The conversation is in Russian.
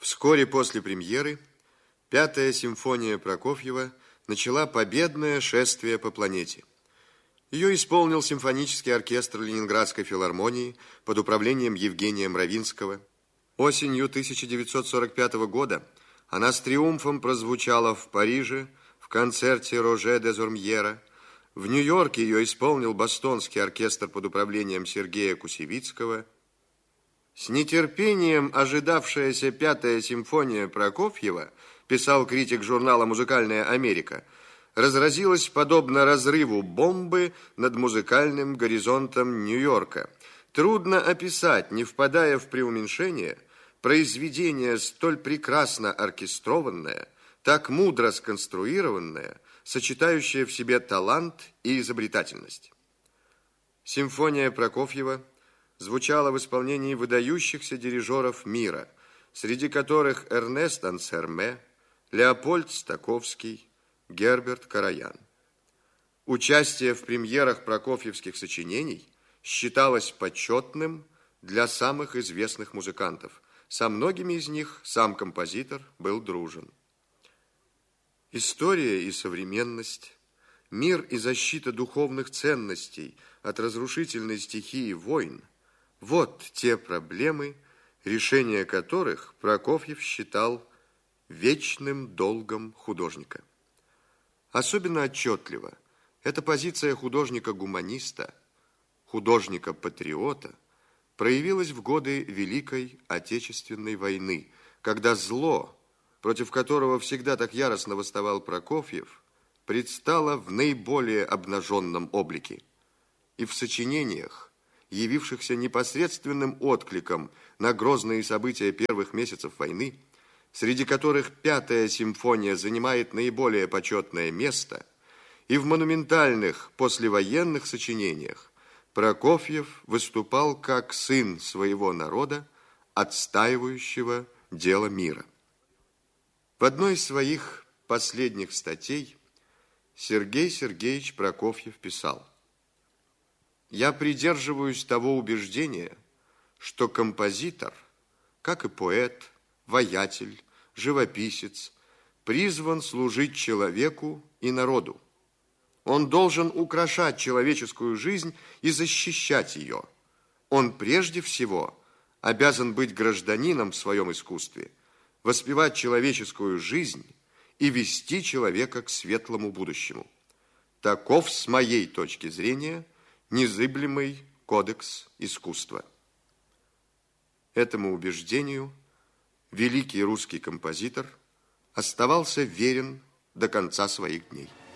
Вскоре после премьеры Пятая симфония Прокофьева начала победное шествие по планете. Ее исполнил симфонический оркестр Ленинградской филармонии под управлением Евгения Мравинского. Осенью 1945 года она с триумфом прозвучала в Париже в концерте Роже де Зормьера. В Нью-Йорке ее исполнил бостонский оркестр под управлением Сергея Кусевицкого. С нетерпением ожидавшаяся Пятая симфония Прокофьева, писал критик журнала «Музыкальная Америка», разразилась подобно разрыву бомбы над музыкальным горизонтом Нью-Йорка. Трудно описать, не впадая в преуменьшение, произведение столь прекрасно оркестрованное, так мудро сконструированное, сочетающее в себе талант и изобретательность. Симфония Прокофьева звучала в исполнении выдающихся дирижеров мира, среди которых Эрнест Ансерме, Леопольд Стаковский, Герберт Караян. Участие в премьерах прокофьевских сочинений считалось почетным для самых известных музыкантов. Со многими из них сам композитор был дружен. История и современность, мир и защита духовных ценностей от разрушительной стихии войн – вот те проблемы, решение которых Прокофьев считал вечным долгом художника. Особенно отчетливо эта позиция художника-гуманиста, художника-патриота проявилась в годы Великой Отечественной войны, когда зло, против которого всегда так яростно восставал Прокофьев, предстало в наиболее обнаженном облике. И в сочинениях, явившихся непосредственным откликом на грозные события первых месяцев войны, среди которых Пятая симфония занимает наиболее почетное место, и в монументальных послевоенных сочинениях Прокофьев выступал как сын своего народа, отстаивающего дело мира. В одной из своих последних статей Сергей Сергеевич Прокофьев писал: «Я придерживаюсь того убеждения, что композитор, как и поэт, ваятель, живописец, призван служить человеку и народу. Он должен украшать человеческую жизнь и защищать ее. Он прежде всего обязан быть гражданином в своем искусстве, воспевать человеческую жизнь и вести человека к светлому будущему. Таков, с моей точки зрения, незыблемый кодекс искусства». Этому убеждению великий русский композитор оставался верен до конца своих дней.